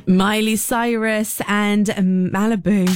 Miley Cyrus and Malibu.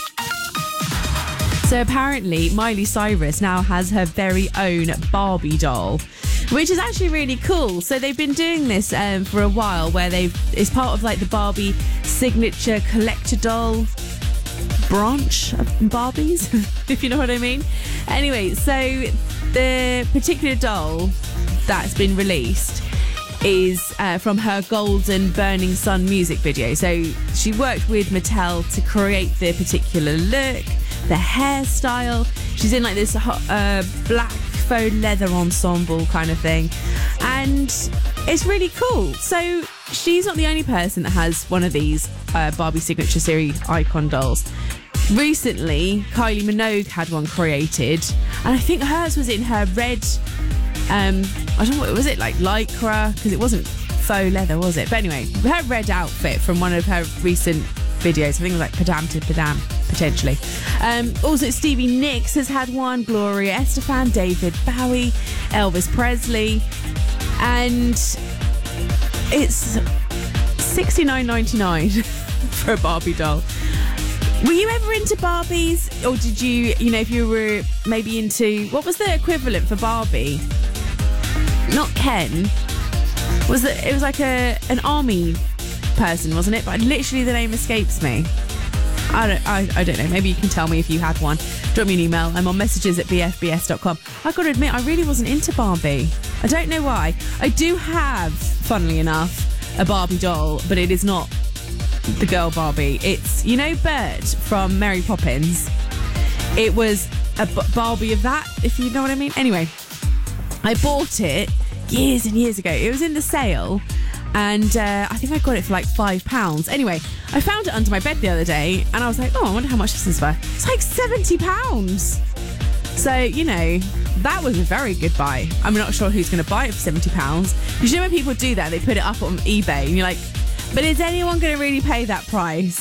So apparently Miley Cyrus now has her very own Barbie doll, which is actually really cool. So they've been doing this for a while, where it's part of like the Barbie signature collector doll branch of Barbies, if you know what I mean. Anyway, so the particular doll that's been released is from her Golden Burning Sun music video. So she worked with Mattel to create the particular look, the hairstyle. She's in like this black faux leather ensemble kind of thing, and it's really cool. So she's not the only person that has one of these Barbie Signature Series icon dolls. Recently, Kylie Minogue had one created, and I think hers was in her red, I don't know, what was it, like lycra? Because it wasn't faux leather, was it? But anyway, her red outfit from one of her recent videos. I think it was like Padam to Padam, potentially. Also, Stevie Nicks has had one, Gloria Estefan, David Bowie, Elvis Presley, and it's $69.99 for a Barbie doll. Were you ever into Barbies? Or did you know, if you were maybe into, what was the equivalent for Barbie? Not Ken. It was like an army person, wasn't it? But literally the name escapes me. I don't know. Maybe you can tell me if you had one. Drop me an email. I'm on messages@bfbs.com. I've got to admit, I really wasn't into Barbie. I don't know why. I do have, funnily enough, a Barbie doll, but it is not the girl Barbie. It's, you know, Bert from Mary Poppins. It was a Barbie of that, if you know what I mean. Anyway, I bought it years and years ago. It was in the sale, and I think I got it for like £5. Anyway, I found it under my bed the other day, and I was like, oh, I wonder how much this is worth. It's like £70. So, you know, that was a very good buy. I'm not sure who's going to buy it for £70. Because you know when people do that, they put it up on eBay, and you're like, but is anyone going to really pay that price?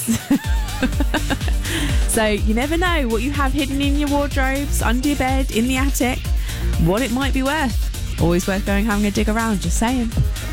So you never know what you have hidden in your wardrobes, under your bed, in the attic, what it might be worth. Always worth going having a dig around, just saying.